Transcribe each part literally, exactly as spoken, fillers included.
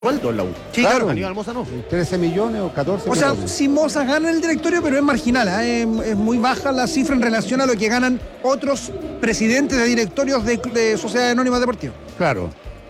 Waldo en la U. Sí, Claro, claro. Aníbal Mosa no. trece millones o catorce O sea, millones. si Moza gana el directorio, pero es marginal, ¿eh? es, es muy baja la cifra en relación a lo que ganan otros presidentes de directorios de, de sociedades anónimas deportivas. Claro.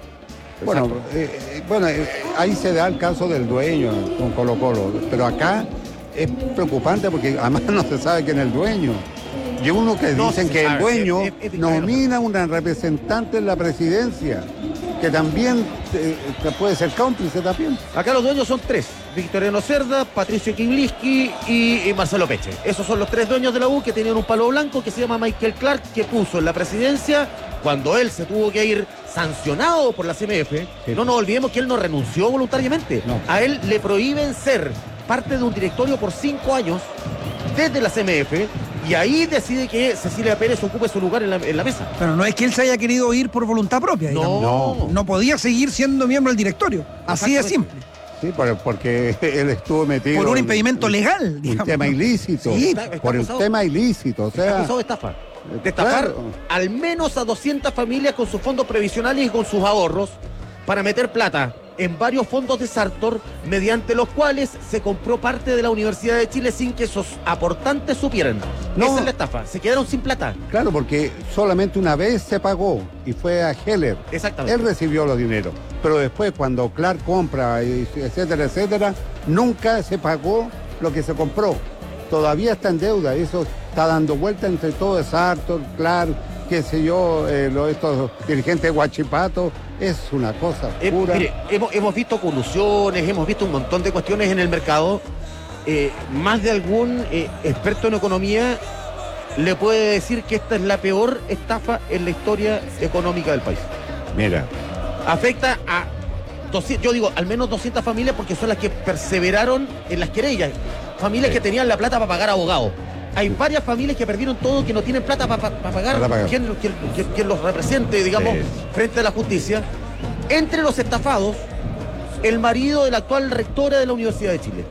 Bueno, eh, eh, bueno eh, ahí se da el caso del dueño con Colo Colo, pero acá es preocupante porque además no se sabe quién es el dueño. Y uno que No dicen se que sabe, el dueño es- es- es- nomina una representante en la presidencia, que también eh, que puede ser cómplice también. Acá los dueños son tres: Victoriano Cerda, Patricio Kibliski y, y Marcelo Peche. Esos son los tres dueños de la U que tenían un palo blanco que se llama Michael Clark, que puso en la presidencia cuando él se tuvo que ir sancionado por la C M F. Sí. No nos olvidemos que él no renunció voluntariamente. No. A él le prohíben ser parte de un directorio por cinco años desde la C M F, y ahí decide que Cecilia Pérez ocupe su lugar en la, en la mesa. Pero no es que él se haya querido ir por voluntad propia, digamos. No. No podía seguir siendo miembro del directorio. Así de simple. Sí, por- porque él estuvo metido Por un en- impedimento en- legal, Un digamos. tema ilícito. Sí, está- está por el acusado. tema ilícito. O Está sea, acusado de estafa. De estafar claro. al menos a doscientas familias con sus fondos previsionales y con sus ahorros para meter plata en varios fondos de Sartor, mediante los cuales se compró parte de la Universidad de Chile sin que esos aportantes supieran. No. Esa es la estafa. Se quedaron sin plata. claro, porque solamente una vez se pagó y fue a Heller. Exactamente. Él recibió los dineros. Pero después, cuando Clark compra, y etcétera, etcétera, nunca se pagó lo que se compró. Todavía está en deuda. Eso está dando vuelta entre todo, Sartor, Clark, qué sé yo, eh, lo- estos dirigentes de Huachipato. Es una cosa Eh, pura. mire, hemos, hemos visto colusiones, hemos visto un montón de cuestiones en el mercado. Eh, más de algún eh, experto en economía le puede decir que esta es la peor estafa en la historia económica del país. Mira, Afecta a doscientas, yo digo, al menos doscientas familias, porque son las que perseveraron en las querellas. Familias Sí. que tenían la plata para pagar abogados. Hay varias familias que perdieron todo, que no tienen plata para pagar, Para pagar. Quien, quien- quien- quien los represente, digamos, Sí. frente a la justicia. Entre los estafados, el marido de la actual rectora de la Universidad de Chile.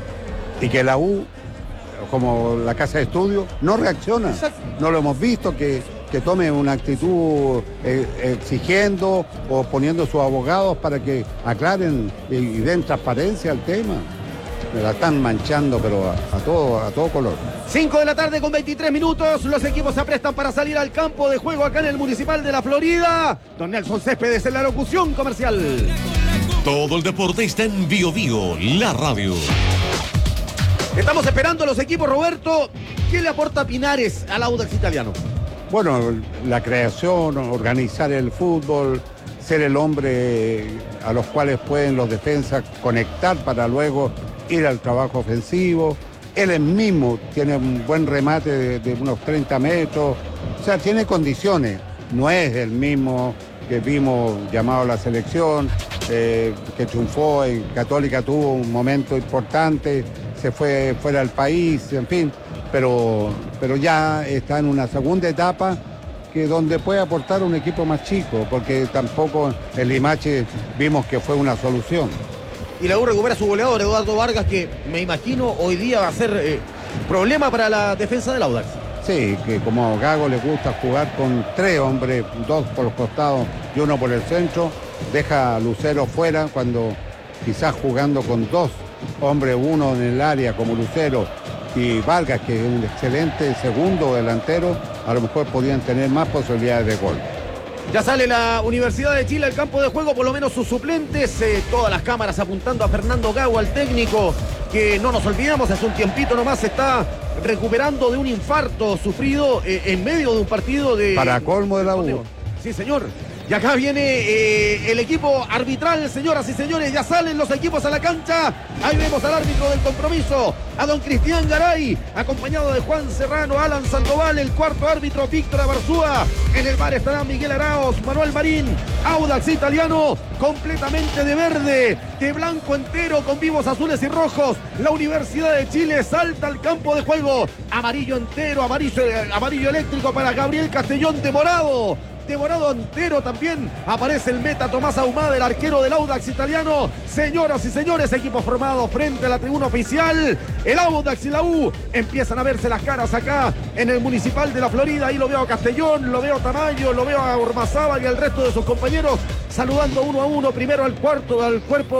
y que la U, como la casa de estudio, no reacciona. Exacto. No lo hemos visto que, que tome una actitud eh, exigiendo o poniendo sus abogados para que aclaren y, y den transparencia al tema. Me la están manchando, pero a, a todo, a todo color. cinco de la tarde con veintitrés minutos. Los equipos se aprestan para salir al campo de juego acá en el Municipal de la Florida. Don Nelson Céspedes en la locución comercial. Todo el deporte está en Bio Bio, la radio. Estamos esperando a los equipos, Roberto. ¿Qué le aporta Pinares al Audax italiano? Bueno, la creación, organizar el fútbol, ser el hombre a los cuales pueden los defensas conectar para luego ir al trabajo ofensivo. Él mismo tiene un buen remate de, de unos treinta metros, o sea, tiene condiciones. No es el mismo que vimos llamado a la selección, eh, que triunfó en Católica, tuvo un momento importante, se fue fuera del país, en fin, pero, pero ya está en una segunda etapa que donde puede aportar un equipo más chico, porque tampoco el Limache vimos que fue una solución. Y la U recupera a su goleador, Eduardo Vargas, que me imagino hoy día va a ser eh, problema para la defensa del Audax. Sí, que como a Gago le gusta jugar con tres hombres, dos por los costados y uno por el centro, deja a Lucero fuera cuando quizás jugando con dos hombres, uno en el área como Lucero y Vargas, que es un excelente segundo delantero, a lo mejor podían tener más posibilidades de gol. Ya sale la Universidad de Chile al campo de juego, por lo menos sus suplentes, eh, todas las cámaras apuntando a Fernando Gago, al técnico, que no nos olvidamos, hace un tiempito nomás está recuperando de un infarto sufrido eh, en medio de un partido de... Para colmo de la U. Sí, señor. Y acá viene eh, el equipo arbitral, señoras y señores, ya salen los equipos a la cancha. Ahí vemos al árbitro del compromiso, a don Cristian Garay, acompañado de Juan Serrano, Alan Sandoval, el cuarto árbitro, Víctor Abarzúa. En el bar estarán Miguel Araos, Manuel Marín, Audax italiano, completamente de verde, de blanco entero, con vivos azules y rojos. La Universidad de Chile salta al campo de juego, amarillo entero, amarillo, amarillo eléctrico para Gabriel Castellón de morado. devorado entero también. Aparece el meta Tomás Ahumada, el arquero del Audax italiano. Señoras y señores, equipo formado frente a la tribuna oficial. El Audax y la U empiezan a verse las caras acá en el Municipal de la Florida. Ahí lo veo a Castellón, lo veo a Tamayo, lo veo a Ormazábal y al resto de sus compañeros saludando uno a uno. Primero al cuarto, al cuerpo